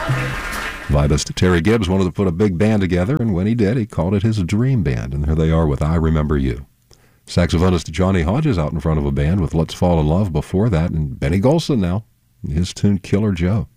Violinist Terry Gibbs wanted to put a big band together, and when he did, he called it his Dream Band, and here they are with I Remember You. Saxophonist Johnny Hodges out in front of a band with Let's Fall in Love before that, and Benny Golson now, his tune Killer Joe.